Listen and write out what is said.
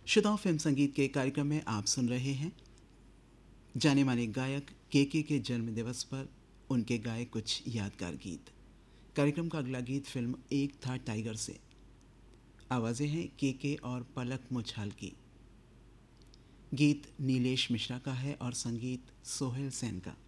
श्रोताओं, फिल्म संगीत के कार्यक्रम में आप सुन रहे हैं जाने माने गायक के जन्म दिवस पर उनके गाए कुछ यादगार गीत। कार्यक्रम का अगला गीत फिल्म एक था टाइगर से। आवाज़ें हैं के और पलक मुछाल की। गीत नीलेश मिश्रा का है और संगीत सोहेल सेन का।